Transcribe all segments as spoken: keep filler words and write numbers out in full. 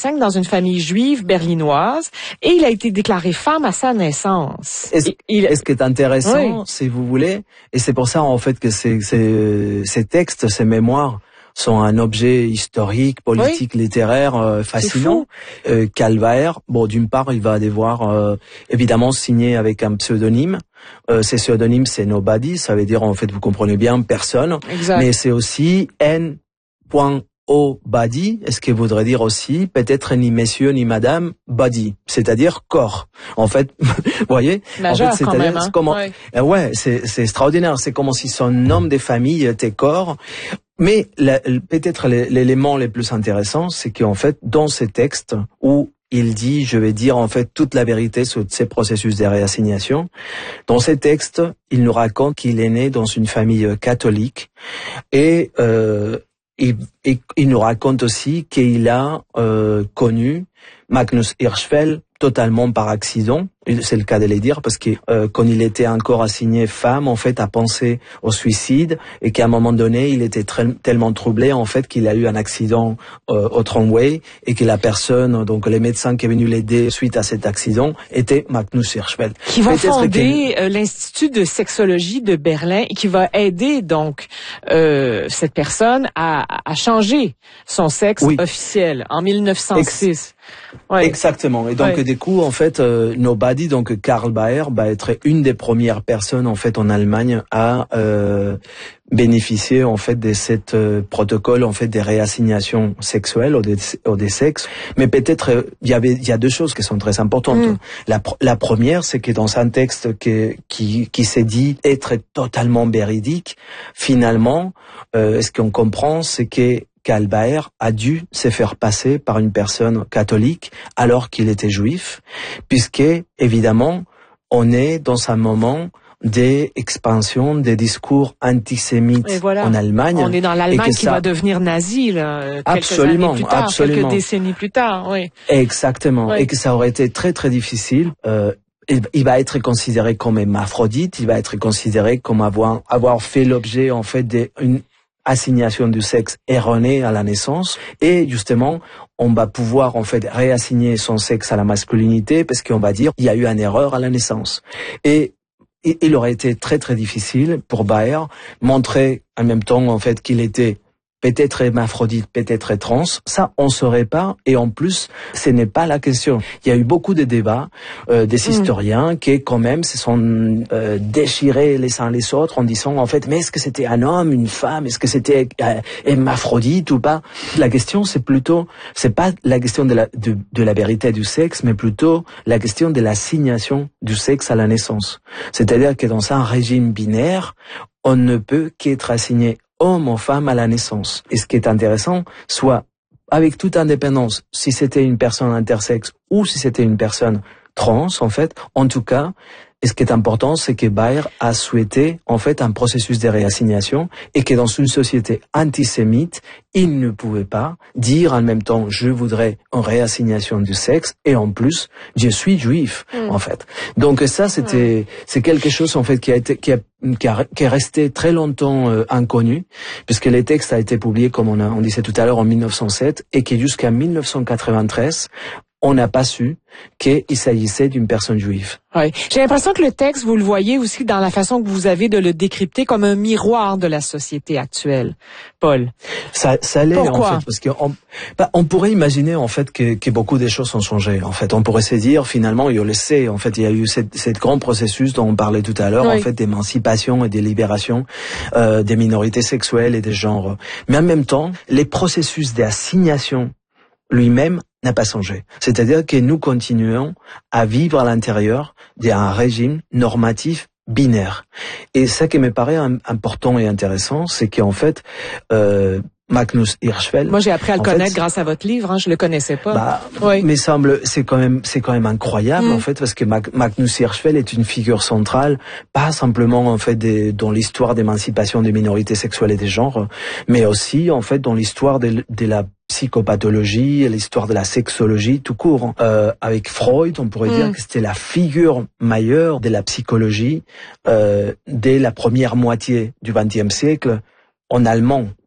cinq dans une famille juive berlinoise et il a été déclaré femme à sa naissance. Et ce, il... et ce qui est intéressant, oui. si vous voulez, et c'est pour ça en fait que ces, ces, ces textes, ces mémoires sont un objet historique, politique, oui. littéraire euh, fascinant. Euh, Calvaer, bon, d'une part, il va devoir euh, évidemment signer avec un pseudonyme. Euh, ces pseudonymes, c'est nobody, ça veut dire en fait, vous comprenez bien, personne. Exact. Mais c'est aussi N. O body, est-ce qu'il voudrait dire aussi peut-être ni monsieur ni madame body, c'est-à-dire corps. En fait, vous voyez, majeur, en fait, c'est-à-dire même, hein? comment, ouais, euh, ouais c'est, c'est extraordinaire. C'est comme si son nom de famille était corps. Mais la, peut-être l'élément le plus intéressant, c'est qu'en fait, dans ces textes où il dit, je vais dire en fait toute la vérité sur ces processus de réassignation. Dans ces textes, il nous raconte qu'il est né dans une famille catholique et euh, il, il, il nous raconte aussi qu'il a euh, connu Magnus Hirschfeld totalement par accident. C'est le cas de le dire parce que euh, quand il était encore assigné femme, en fait, a pensé au suicide et qu'à un moment donné, il était très, tellement troublé en fait qu'il a eu un accident euh, au tramway et que la personne, donc les médecins qui est venu l'aider suite à cet accident, était Magnus Hirschfeld. Qui va Peut-être fonder euh, l'Institut de sexologie de Berlin et qui va aider donc euh, cette personne à, à changer son sexe oui. officiel en mille neuf cent six. Ex- ouais. Exactement. Et donc ouais. du coup, en fait, euh, Nobody, donc Karl Baer, va être une des premières personnes en fait en Allemagne à euh, bénéficier en fait de cette euh, protocole en fait des réassignations sexuelles ou des, ou des sexes. Mais peut-être il y avait il y a deux choses qui sont très importantes. Mm. La, la première, c'est que dans un texte qui qui, qui s'est dit être totalement véridique, finalement, euh, ce qu'on comprend, c'est que Karl Baer a dû se faire passer par une personne catholique alors qu'il était juif, puisque évidemment on est dans un moment d'expansion des discours antisémites voilà, en Allemagne. On est dans l'Allemagne qui ça... va devenir nazie là, quelques absolument, années plus tard, absolument. quelques décennies plus tard. Oui. Exactement, oui. Et que ça aurait été très très difficile. Euh, il va être considéré comme hermaphrodite, il va être considéré comme avoir avoir fait l'objet en fait d'une assignation du sexe erronée à la naissance et justement on va pouvoir en fait réassigner son sexe à la masculinité parce qu'on va dire il y a eu une erreur à la naissance et il aurait été très très difficile pour Baer montrer en même temps en fait qu'il était peut-être hermaphrodite, peut-être trans, ça on saurait pas et en plus ce n'est pas la question. Il y a eu beaucoup de débats euh, des historiens mmh. qui quand même se sont euh, déchirés les uns les autres en disant en fait mais est-ce que c'était un homme, une femme, est-ce que c'était euh, hermaphrodite ou pas? La question c'est plutôt c'est pas la question de la de, de la vérité du sexe mais plutôt la question de l'assignation du sexe à la naissance. C'est-à-dire que dans un régime binaire, on ne peut qu'être assigné homme ou femme à la naissance. Et ce qui est intéressant, soit avec toute indépendance, si c'était une personne intersexe ou si c'était une personne trans, en fait, en tout cas, et ce qui est important, c'est que Baer a souhaité, en fait, un processus de réassignation et que dans une société antisémite, il ne pouvait pas dire en même temps, je voudrais une réassignation du sexe et en plus, je suis juif, mmh. en fait. Donc ça, c'était, mmh. c'est quelque chose, en fait, qui a été, qui a, qui, a, qui est resté très longtemps euh, inconnu, puisque les textes a été publiés, comme on, a, on disait tout à l'heure, en mille neuf cent sept et que jusqu'à mille neuf cent quatre-vingt-treize, on n'a pas su qu'il s'agissait d'une personne juive. Oui. J'ai l'impression que le texte, vous le voyez aussi dans la façon que vous avez de le décrypter comme un miroir de la société actuelle, Paul. Ça, ça l'est Pourquoi? en fait, parce qu'on bah, on pourrait imaginer en fait que, que beaucoup de choses ont changé. En fait, on pourrait se dire finalement, et on le sait, en fait, il y a eu cette, cette grand processus dont on parlait tout à l'heure, oui. en fait, d'émancipation et de libération euh, des minorités sexuelles et des genres. Mais en même temps, les processus d'assignation lui-même n'a pas changé. C'est-à-dire que nous continuons à vivre à l'intérieur d'un régime normatif binaire. Et ça qui me paraît important et intéressant, c'est qu'en fait, euh, Magnus Hirschfeld. Moi, j'ai appris à le connaître fait, grâce à votre livre. Hein, je le connaissais pas. Bah, oui. Mais semble, c'est quand même, c'est quand même incroyable mm. en fait, parce que Magnus Hirschfeld est une figure centrale, pas simplement en fait des, dans l'histoire d'émancipation des minorités sexuelles et des genres, mais aussi en fait dans l'histoire de, de la psychopathologie, l'histoire de la sexologie tout court. Euh, avec Freud, on pourrait mm. dire que c'était la figure majeure de la psychologie euh, dès la première moitié du vingtième siècle en allemand.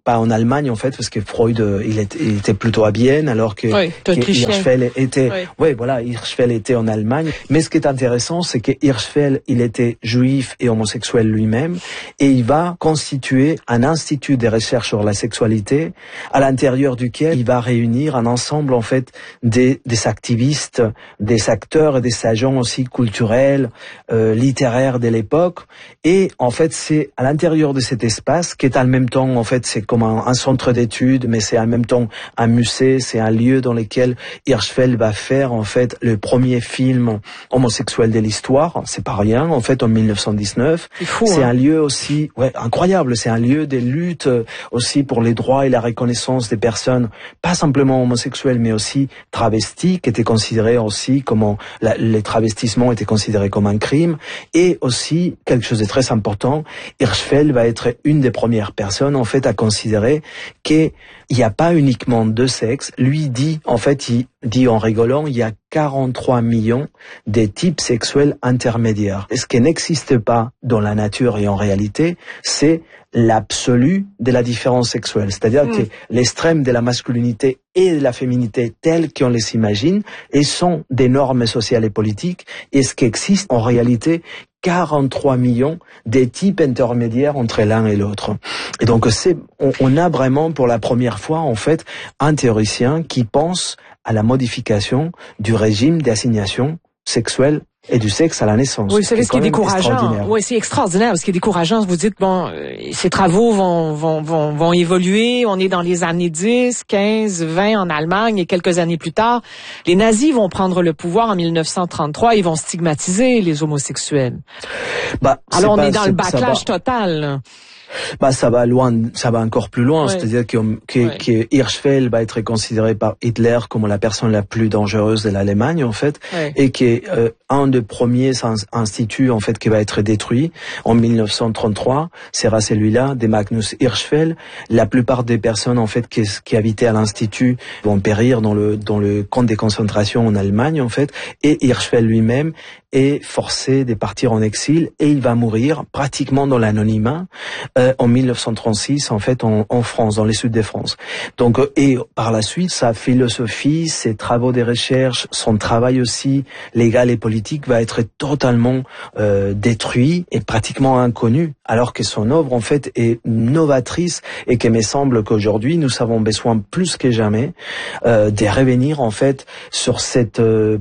pas en Allemagne en fait, parce que Freud euh, il, était, il était plutôt à Vienne, alors que, oui, que Hirschfeld était, oui. ouais, voilà, Hirschfeld était en Allemagne. Mais ce qui est intéressant, c'est que Hirschfeld, il était juif et homosexuel lui-même, et il va constituer un institut de recherche sur la sexualité, à l'intérieur duquel il va réunir un ensemble en fait des, des activistes, des acteurs et des agents aussi culturels, euh, littéraires de l'époque. Et en fait, c'est à l'intérieur de cet espace qui est en même temps, en fait, c'est comme un, un centre d'études, mais c'est en même temps un musée, c'est un lieu dans lequel Hirschfeld va faire en fait le premier film homosexuel de l'histoire. C'est pas rien, en fait, en mille neuf cent dix-neuf. C'est fou, c'est hein? un lieu aussi, ouais, incroyable. C'est un lieu de lutte aussi pour les droits et la reconnaissance des personnes, pas simplement homosexuelles, mais aussi travestis, qui étaient considérés aussi comme la, les travestissements étaient considérés comme un crime. Et aussi quelque chose de très important, Hirschfeld va être une des premières personnes en fait à considérer qu'il n'y a pas uniquement deux sexes. Lui dit, en fait, il dit en rigolant, il y a quarante-trois millions de types sexuels intermédiaires. Et ce qui n'existe pas dans la nature et en réalité, c'est l'absolu de la différence sexuelle. C'est-à-dire mmh. que l'extrême de la masculinité et de la féminité telles qu'on les imagine, et sont des normes sociales et politiques, et ce qui existe en réalité, quarante-trois millions des types intermédiaires entre l'un et l'autre. Et donc c'est, on, on a vraiment pour la première fois en fait un théoricien qui pense à la modification du régime d'assignation sexuelle et du sexe à la naissance. Oui, c'est ce qui est décourageant. Oui, c'est extraordinaire. Ce qui est décourageant, vous dites, bon, euh, ces travaux vont, vont, vont, vont évoluer. On est dans les années dix, quinze, vingt en Allemagne et quelques années plus tard, les nazis vont prendre le pouvoir en mille neuf cent trente-trois. Ils vont stigmatiser les homosexuels. Bah, alors on pas, est dans c'est, le backlash total. Là. Bah ça va loin, ça va encore plus loin. Ouais. C'est-à-dire que, que, ouais. que Hirschfeld va être considéré par Hitler comme la personne la plus dangereuse de l'Allemagne en fait, ouais. et que euh, un des premiers instituts en fait qui va être détruit en mille neuf cent trente-trois sera celui-là de Magnus Hirschfeld. La plupart des personnes en fait qui, qui habitaient à l'institut vont périr dans le dans le camp de concentration en Allemagne en fait, et Hirschfeld lui-même est forcé de partir en exil et il va mourir pratiquement dans l'anonymat euh, en mille neuf cent trente-six en fait en, en France, dans le sud de France. Donc euh, et par la suite sa philosophie, ses travaux de recherche, son travail aussi légal et politique va être totalement euh, détruit et pratiquement inconnu, alors que son œuvre en fait est novatrice et qu'il me semble qu'aujourd'hui nous avons besoin plus que jamais euh, de revenir en fait sur cette euh,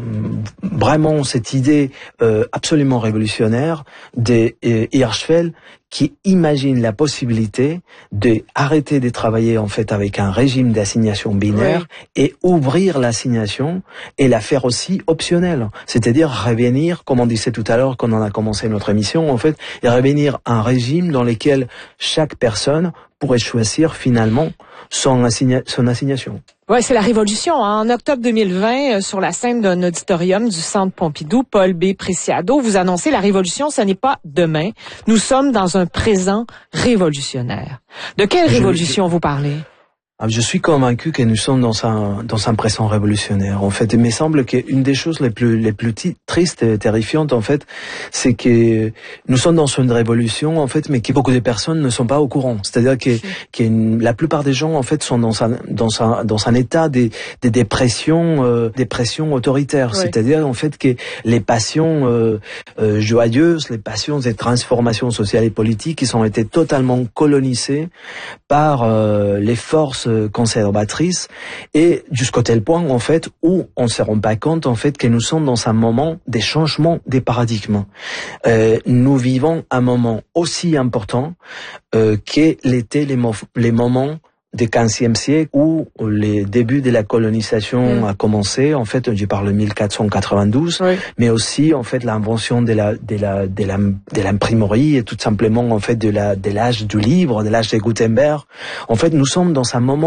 vraiment cette idée euh, absolument révolutionnaire de euh, Hirschfeld qui imagine la possibilité de arrêter de travailler en fait avec un régime d'assignation binaire oui. et ouvrir l'assignation et la faire aussi optionnelle, c'est-à-dire revenir, comme on disait tout à l'heure quand on a commencé notre émission en fait, et revenir à un régime dans lequel chaque personne pourrait choisir finalement son, assigna- son assignation. Ouais, c'est la révolution. Hein. En octobre deux mille vingt, euh, sur la scène d'un auditorium du Centre Pompidou, Paul B. Preciado, vous annoncez la révolution, ce n'est pas demain. Nous sommes dans un présent révolutionnaire. De quelle révolution je, je... vous parlez? Je suis convaincu que nous sommes dans un dans un présent révolutionnaire. En fait, il me semble qu'une des choses les plus les plus t- tristes et terrifiantes en fait, c'est que nous sommes dans une révolution en fait, mais que beaucoup de personnes ne sont pas au courant. C'est-à-dire que, que une, la plupart des gens en fait sont dans un dans un dans un état de de dépression euh, dépression autoritaire. Oui. C'est-à-dire en fait que les passions euh, euh, joyeuses, les passions des transformations sociales et politiques, qui ont été totalement colonisées par euh, les forces conservatrice et jusqu'au tel point en fait où on ne se rend pas compte en fait que nous sommes dans un moment des changements des paradigmes. Euh, nous vivons un moment aussi important euh, que l'étaient les, mo- les moments du quinzième siècle où les débuts de la colonisation mmh. a commencé, en fait, je parle de mille quatre cent quatre-vingt-douze, oui. mais aussi, en fait, l'invention de la, de la, de la, de l'imprimerie et tout simplement, en fait, de la, de l'âge du livre, de l'âge de Gutenberg. En fait, nous sommes dans un moment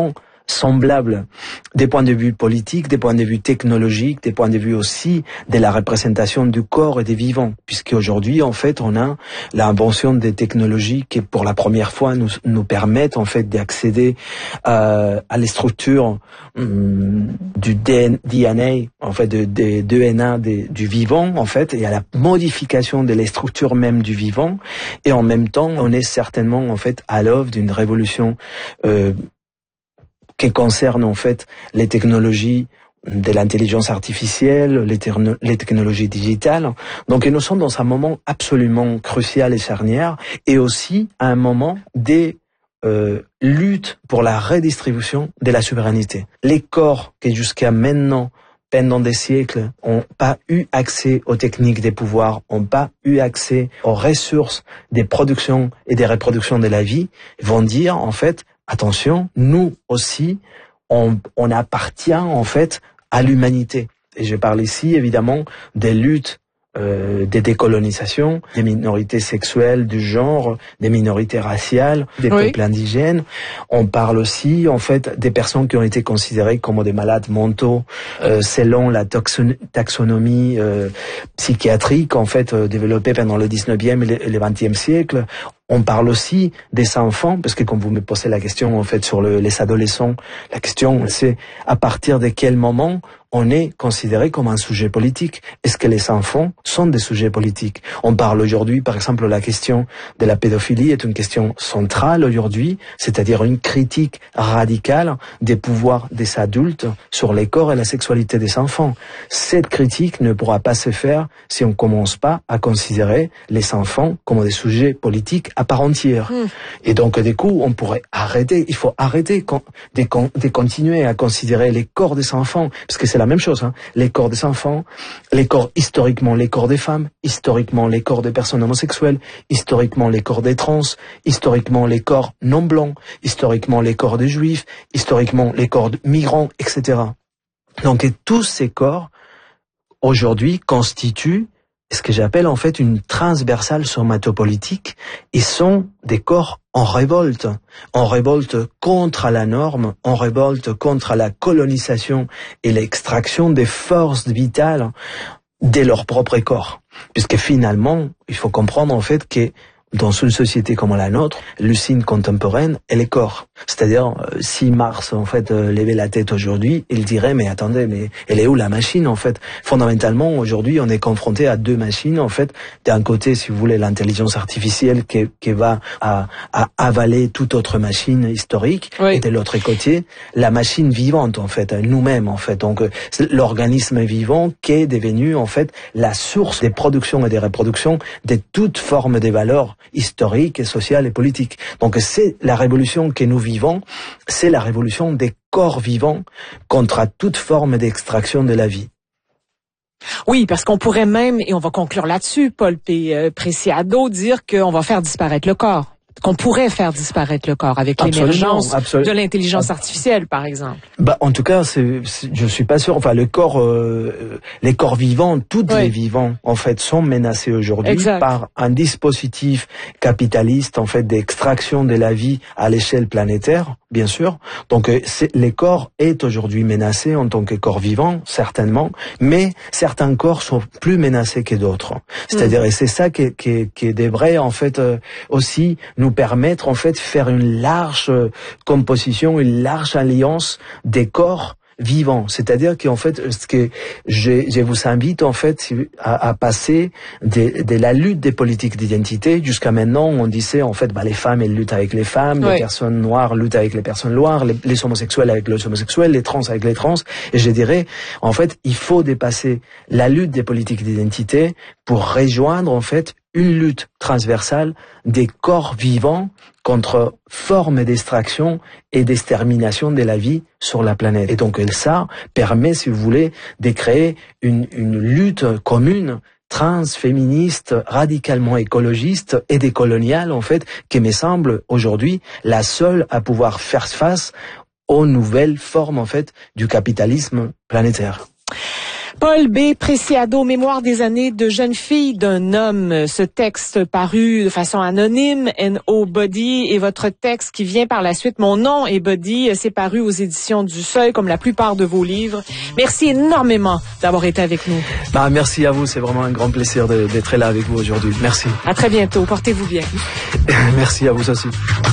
semblables des points de vue politiques, des points de vue technologiques, des points de vue aussi de la représentation du corps et des vivants, puisque aujourd'hui en fait on a l'invention des technologies qui pour la première fois nous nous permettent en fait d'accéder euh, à les structures hum, du D N A en fait de, de, de D N A de, du vivant en fait et à la modification de les structures même du vivant, et en même temps on est certainement en fait à l'œuvre d'une révolution euh, qui concerne en fait les technologies de l'intelligence artificielle, les, les technologies digitales. Donc nous sommes dans un moment absolument crucial et charnière, et aussi à un moment des euh, luttes pour la redistribution de la souveraineté. Les corps qui jusqu'à maintenant, pendant des siècles, n'ont pas eu accès aux techniques des pouvoirs, n'ont pas eu accès aux ressources des productions et des reproductions de la vie, vont dire en fait, attention, nous aussi, on, on appartient en fait à l'humanité. Et je parle ici évidemment des luttes, euh, des décolonisations, des minorités sexuelles, du genre, des minorités raciales, des oui. peuples indigènes. On parle aussi en fait des personnes qui ont été considérées comme des malades mentaux euh, selon la taxon- taxonomie euh, psychiatrique en fait euh, développée pendant le dix-neuvième et le vingtième siècle. On parle aussi des enfants, parce que quand vous me posez la question en fait sur le, les adolescents, la question c'est à partir de quel moment on est considéré comme un sujet politique. Est-ce que les enfants sont des sujets politiques? On parle aujourd'hui, par exemple, la question de la pédophilie est une question centrale aujourd'hui, c'est-à-dire une critique radicale des pouvoirs des adultes sur les corps et la sexualité des enfants. Cette critique ne pourra pas se faire si on ne commence pas à considérer les enfants comme des sujets politiques à part entière. Mmh. Et donc, du coup, on pourrait arrêter, il faut arrêter de, de continuer à considérer les corps des enfants, parce que c'est la même chose, hein. Les corps des enfants, les corps historiquement les corps des femmes, historiquement les corps des personnes homosexuelles, historiquement les corps des trans, historiquement les corps non blancs, historiquement les corps des juifs, historiquement les corps de migrants, et cetera. Donc, et tous ces corps, aujourd'hui, constituent ce que j'appelle en fait une transversale somatopolitique, et sont des corps en révolte, en révolte contre la norme, en révolte contre la colonisation et l'extraction des forces vitales de leur propre corps. Puisque finalement, il faut comprendre en fait que dans une société comme la nôtre, l'usine contemporaine est les corps. C'est-à-dire, euh, si Marx, en fait, euh, levait la tête aujourd'hui, il dirait, mais attendez, mais elle est où la machine, en fait? Fondamentalement, aujourd'hui, on est confronté à deux machines, en fait. D'un côté, si vous voulez, l'intelligence artificielle qui, qui va à, à avaler toute autre machine historique. Oui. Et de l'autre côté, la machine vivante, en fait, nous-mêmes, en fait. Donc, c'est l'organisme vivant qui est devenu, en fait, la source des productions et des reproductions de toute forme de valeurs historique, sociale et politique. Donc c'est la révolution que nous vivons, c'est la révolution des corps vivants contre toute forme d'extraction de la vie. Oui, parce qu'on pourrait même, et on va conclure là-dessus, Paul P. Euh, Preciado, dire qu'on va faire disparaître le corps. Qu'on pourrait faire disparaître le corps avec l'émergence de l'intelligence artificielle, par exemple. Bah, en tout cas, c'est, c'est, je suis pas sûr. Enfin, le corps, euh, les corps vivants, tous oui. les vivants, en fait, sont menacés aujourd'hui exact. Par un dispositif capitaliste, en fait, d'extraction de la vie à l'échelle planétaire, bien sûr. Donc, c'est, les corps est aujourd'hui menacé en tant que corps vivant, certainement, mais certains corps sont plus menacés que d'autres. C'est-à-dire, mmh. et c'est ça qui, qui, qui devrait, en fait, euh, aussi nous permettre en fait de faire une large euh, composition, une large alliance des corps vivants. C'est-à-dire qu'en fait, ce que je, je vous invite en fait à, à passer de, de la lutte des politiques d'identité. Jusqu'à maintenant, on disait en fait, bah, les femmes elles luttent avec les femmes, oui. les personnes noires luttent avec les personnes noires, les, les homosexuels avec les homosexuels, les trans avec les trans. Et je dirais, en fait, il faut dépasser la lutte des politiques d'identité pour rejoindre en fait une lutte transversale des corps vivants contre formes d'extraction et d'extermination de la vie sur la planète. Et donc ça permet, si vous voulez, de créer une, une lutte commune transféministe, radicalement écologiste et décoloniale, en fait, qui me semble aujourd'hui la seule à pouvoir faire face aux nouvelles formes, en fait, du capitalisme planétaire. Paul B. Preciado, Mémoire des années de jeune fille d'un homme. Ce texte paru de façon anonyme, N O Body, et votre texte qui vient par la suite, Mon nom est Body, c'est paru aux éditions du Seuil, comme la plupart de vos livres. Merci énormément d'avoir été avec nous. Bah, merci à vous, c'est vraiment un grand plaisir de, d'être là avec vous aujourd'hui. Merci. À très bientôt, portez-vous bien. Merci à vous aussi.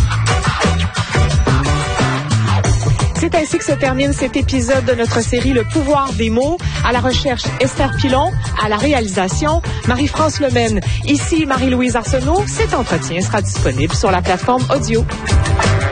C'est ainsi que se termine cet épisode de notre série Le pouvoir des mots. À la recherche, Esther Pilon. À la réalisation, Marie-France Lemaine. Ici, Marie-Louise Arsenault. Cet entretien sera disponible sur la plateforme audio.